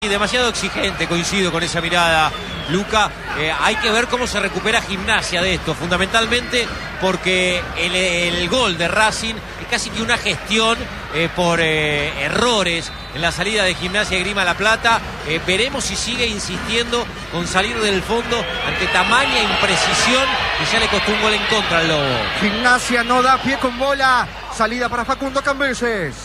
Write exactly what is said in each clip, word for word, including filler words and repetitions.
Demasiado exigente, coincido con esa mirada, Luca. Eh, hay que ver cómo se recupera Gimnasia de esto, fundamentalmente porque el, el gol de Racing es casi que una gestión eh, por eh, errores en la salida de Gimnasia y Grima La Plata. Eh, veremos si sigue insistiendo con salir del fondo ante tamaña imprecisión que ya le costó un gol en contra al Lobo. Gimnasia no da pie con bola, salida para Facundo Cambeses.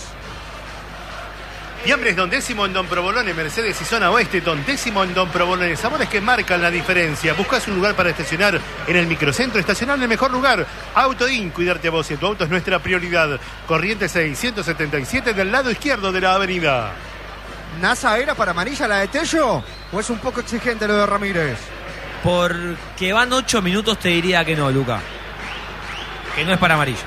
Fiambres Don Décimo en Don Provolone, Mercedes y Zona Oeste, Don Décimo en Don Provolone. Sabores que marcan la diferencia. Buscas un lugar para estacionar en el microcentro, estacionar en el mejor lugar. Autoin, cuidarte a vos y tu auto es nuestra prioridad. Corriente seiscientos setenta y siete del lado izquierdo de la avenida. ¿NASA era para amarilla la de Tello? ¿O es un poco exigente lo de Ramírez? Porque van ocho minutos te diría que no, Luca. Que no es para amarilla.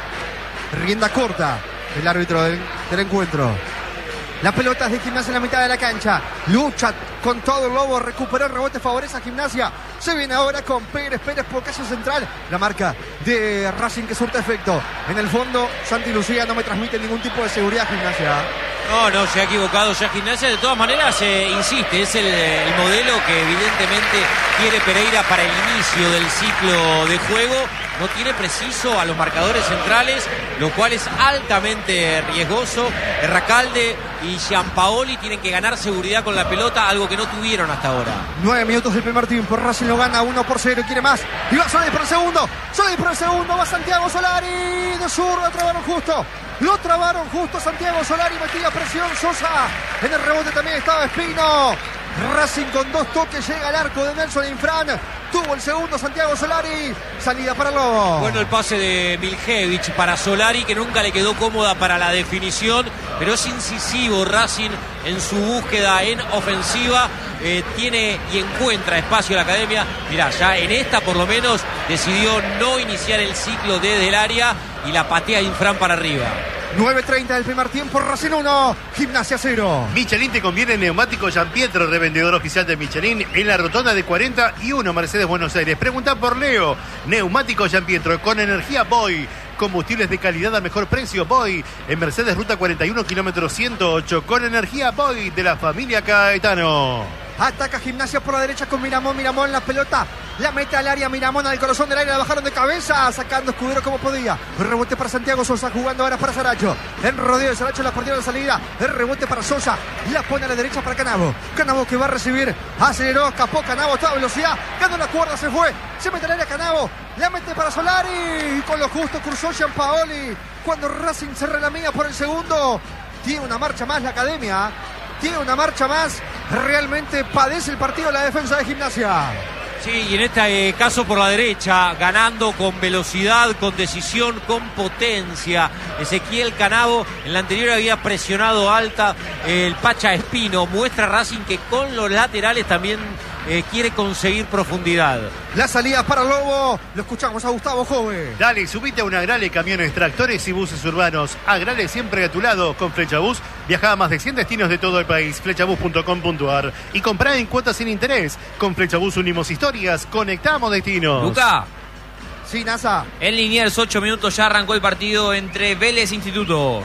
Rienda corta el árbitro del, del encuentro. Las pelotas de Gimnasia en la mitad de la cancha. Lucha con todo el Lobo. Recuperó el rebote. Favorece a Gimnasia. Se viene ahora con Pérez. Pérez por caso central. La marca de Racing que surte efecto. En el fondo, Santi Lucía no me transmite ningún tipo de seguridad a Gimnasia. No, no, se ha equivocado ya Gimnasia. De todas maneras, eh, insiste, es el, el modelo que evidentemente quiere Pereira para el inicio del ciclo de juego. No tiene preciso a los marcadores centrales, lo cual es altamente riesgoso. Erracalde y Gianpaoli tienen que ganar seguridad con la pelota, algo que no tuvieron hasta ahora. Nueve minutos del primer tiempo. Racing lo gana uno por cero. Quiere más. Y va Solari por el segundo. Solari por el segundo. Va Santiago Solari. De zurda. Trabaron justo. Lo trabaron justo Santiago Solari. Metía presión Sosa. En el rebote también estaba Espino. Racing con dos toques llega al arco de Nelson Infran. Tuvo el segundo Santiago Solari. Salida para el Lobo. Bueno, el pase de Miljevich para Solari, que nunca le quedó cómoda para la definición, pero es incisivo Racing en su búsqueda en ofensiva. Eh, tiene y encuentra espacio la academia. Mirá, ya en esta por lo menos decidió no iniciar el ciclo desde el área y la patea Infran para arriba. nueve treinta del primer tiempo, Racing uno, Gimnasia cero. Michelin te conviene neumático Gianpietro, revendedor oficial de Michelin en la rotonda de cuarenta y uno Mercedes Buenos Aires. Pregunta por Leo. Neumático Gianpietro con energía Boy. Combustibles de calidad a mejor precio Boy. En Mercedes Ruta cuarenta y uno, kilómetro ciento ocho. Con energía Boy de la familia Caetano. Ataca Gimnasia por la derecha con Miramón. Miramón la pelota. La mete al área. Miramón al corazón del área. La bajaron de cabeza. Sacando Escudero como podía. El rebote para Santiago Sosa. Jugando ahora para Saracho. El rodeo de Saracho la partió la salida. El rebote para Sosa. La pone a la derecha para Canavo. Canavo que va a recibir. Aceleró. Escapó Canavo a toda velocidad. Ganó la cuerda. Se fue. Se mete al área Canavo. La mete para Solari. Y con lo justo cruzó Gianpaoli. Cuando Racing se relamía por el segundo. Tiene una marcha más la academia. Tiene una marcha más. Realmente padece el partido la defensa de Gimnasia. Sí, y en este caso por la derecha, ganando con velocidad, con decisión, con potencia. Ezequiel Canavo, en la anterior había presionado alta el Pacha Espino. Muestra Racing que con los laterales también eh, quiere conseguir profundidad. La salida para el Lobo. Lo escuchamos a Gustavo Jove. Dale, subite a un Agrale, camiones, tractores y buses urbanos. Agrale siempre a tu lado. Con Flechabús viaja a más de cien destinos de todo el país. Flechabús punto com punto a r. Y comprá en cuotas sin interés. Con Flechabús unimos historias, conectamos destinos. Luca. Sí, NASA. En Liniers, ocho minutos ya arrancó el partido entre Vélez e Instituto.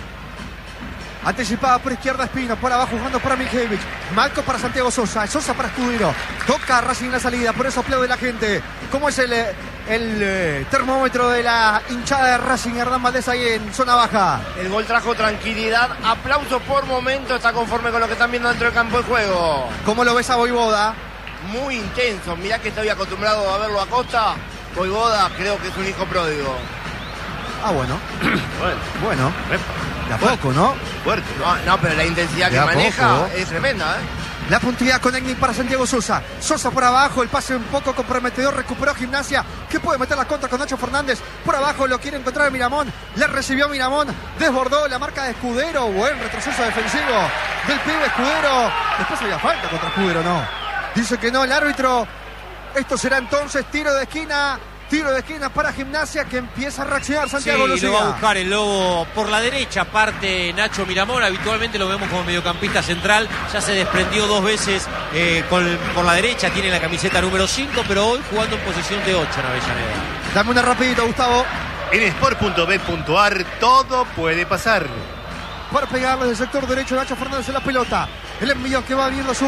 Anticipada por izquierda Espino, por abajo jugando para Miljevich. Marco para Santiago Sosa, Sosa para Escudero. Toca Racing la salida, por eso aplaude la gente. ¿Cómo es el, el, el termómetro de la hinchada de Racing? Hernán Valdés ahí en zona baja. El gol trajo tranquilidad, aplauso por momento, está conforme con lo que están viendo dentro del campo de juego. ¿Cómo lo ves a Voivoda? Muy intenso, mirá que estoy acostumbrado a verlo a Costa. Voivoda creo que es un hijo pródigo. Ah, bueno. Bueno, Bueno. De a poco, ¿no? Fuerte. No, no, pero la intensidad De que a maneja poco. es tremenda, ¿eh? La puntilidad con Egni para Santiago Sosa. Sosa por abajo, el pase un poco comprometedor. Recuperó Gimnasia, que puede meter la contra con Nacho Fernández. Por abajo lo quiere encontrar Miramón. Le recibió Miramón. Desbordó la marca de Escudero. Buen retroceso defensivo del pibe Escudero. Después había falta contra Escudero, ¿no? Dice que no el árbitro. Esto será entonces tiro de esquina. Tiro de esquina para Gimnasia, que empieza a reaccionar Santiago Sí, Lucía. lo va a buscar el Lobo por la derecha, parte Nacho Miramón. Habitualmente lo vemos como mediocampista central. Ya se desprendió dos veces eh, con, por la derecha. Tiene la camiseta número cinco, pero hoy jugando en posición de ocho en Avellaneda. Dame una rapidito, Gustavo. En sport punto b punto a r todo puede pasar. Para pegarle del sector derecho Nacho Fernández en la pelota. El envío que va viendo su